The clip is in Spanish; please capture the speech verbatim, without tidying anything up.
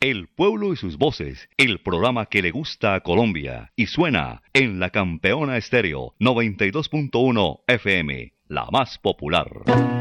El pueblo y sus voces, el programa que le gusta a Colombia y suena en la Campeona Estéreo noventa y dos punto uno F M, la más popular.